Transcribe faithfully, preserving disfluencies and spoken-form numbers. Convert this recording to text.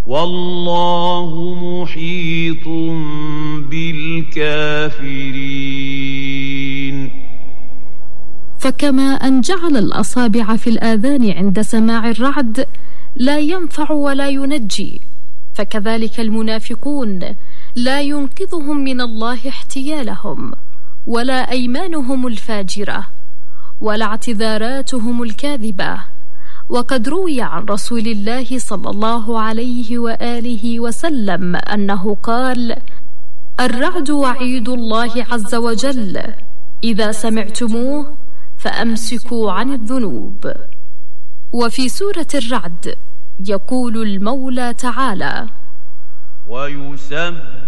والله محيط بالكافرين. فكما أن جعل الأصابع في الآذان عند سماع الرعد لا ينفع ولا ينجي، فكذلك المنافقون لا ينقذهم من الله احتيالهم، ولا أيمانهم الفاجرة، ولا اعتذاراتهم الكاذبة. وقد روي عن رسول الله صلى الله عليه وآله وسلم أنه قال: الرعد وعيد الله عز وجل، إذا سمعتموه فأمسكوا عن الذنوب. وفي سورة الرعد يقول المولى تعالى: ويسبح